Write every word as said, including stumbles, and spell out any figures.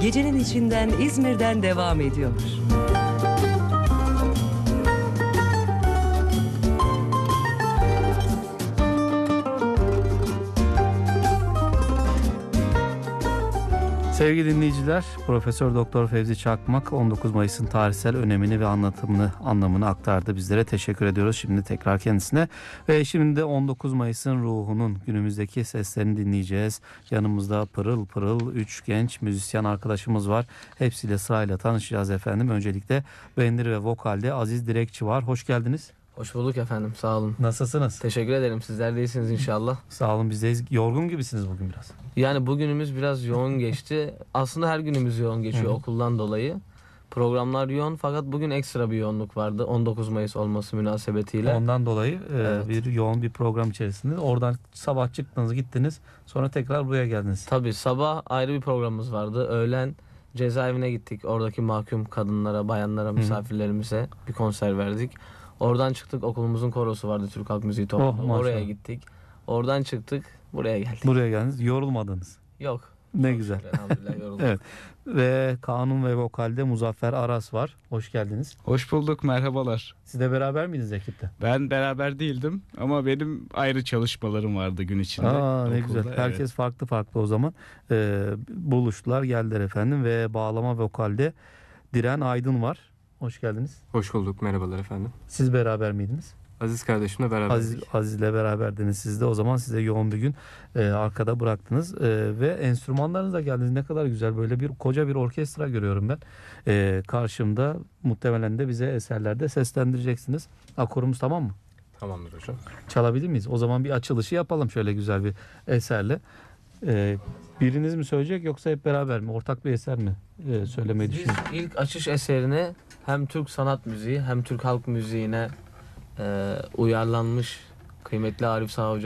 gecenin içinden İzmir'den devam ediyor. Sevgili dinleyiciler, Profesör Doktor Fevzi Çakmak on dokuz Mayıs'ın tarihsel önemini ve anlatımını, anlamını aktardı bizlere. Teşekkür ediyoruz şimdi tekrar kendisine. Ve şimdi de on dokuz Mayıs'ın ruhunun günümüzdeki seslerini dinleyeceğiz. Yanımızda pırıl pırıl üç genç müzisyen arkadaşımız var. Hepsiyle sırayla tanışacağız efendim. Öncelikle bendir ve vokalde Aziz Direkçi var. Hoş geldiniz. Hoş bulduk efendim, sağ olun. Nasılsınız? Teşekkür ederim, sizler de iyisiniz inşallah. Sağ olun, bizdeyiz. Yorgun gibisiniz bugün biraz. Yani bugünümüz biraz yoğun geçti. Aslında her günümüz yoğun geçiyor Hı-hı. okuldan dolayı. Programlar yoğun fakat bugün ekstra bir yoğunluk vardı. on dokuz Mayıs olması münasebetiyle. Ondan dolayı e, Evet. bir yoğun bir program içerisinde. Oradan sabah çıktınız, gittiniz. Sonra tekrar buraya geldiniz. Tabii sabah ayrı bir programımız vardı. Öğlen cezaevine gittik. Oradaki mahkum kadınlara, bayanlara, misafirlerimize bir konser verdik. Oradan çıktık, okulumuzun korosu vardı, Türk Halk Müziği topluluğu. Oh, oraya gittik. Oradan çıktık, buraya geldik. Buraya geldiniz. Yorulmadınız. Yok. Ne Çok güzel. şükür, elhamdülillah yorulduk. Evet. Ve kanun ve vokalde Muzaffer Aras var. Hoş geldiniz. Hoş bulduk, merhabalar. Siz de beraber miydiniz ekipte? Ben beraber değildim ama benim ayrı çalışmalarım vardı gün içinde. Aa, ne okulda, güzel. Herkes evet. farklı farklı o zaman. Ee, buluştular, geldiler efendim ve bağlama vokalde Diren Aydın var. Hoş geldiniz. Hoş bulduk, merhabalar efendim. Siz beraber miydiniz? Aziz kardeşimle beraber. Aziz, Aziz'le beraberdiniz siz de. O zaman size yoğun bir gün e, arkada bıraktınız. E, ve enstrümanlarınızla geldiniz. Ne kadar güzel, böyle bir koca bir orkestra görüyorum ben. E, karşımda muhtemelen de bize eserlerde seslendireceksiniz. Akorumuz tamam mı? Tamamdır hocam. Çalabilir miyiz? O zaman bir açılışı yapalım şöyle güzel bir eserle. E, biriniz mi söyleyecek yoksa hep beraber mi? Ortak bir eser mi e, söylemeyi Biz düşünüyorsunuz? ilk açış eserini hem Türk sanat müziği hem Türk halk müziğine e, uyarlanmış kıymetli Arif Sağ Hoca